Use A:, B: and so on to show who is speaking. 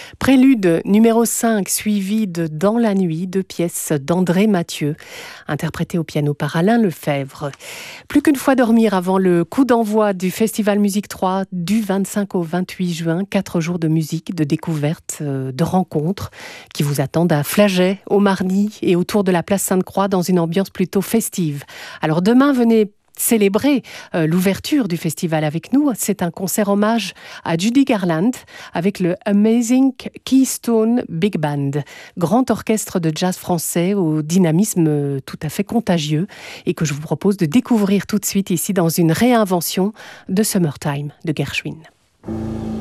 A: Prélude numéro 5, suivi de Dans la nuit, 2 pièces d'André Mathieu, interprétées au piano par Alain Lefebvre. Plus qu'une fois dormir avant le coup d'envoi du Festival Musique 3 du 25 au 28 juin, 4 jours de musique, de découvertes, de rencontres qui vous attendent à Flaget, au Marny et autour de la place Sainte-Croix dans une ambiance plutôt festive. Alors demain, venez célébrer l'ouverture du festival avec nous. C'est un concert hommage à Judy Garland avec le Amazing Keystone Big Band, grand orchestre de jazz français au dynamisme tout à fait contagieux et que je vous propose de découvrir tout de suite ici dans une réinvention de Summertime de Gershwin.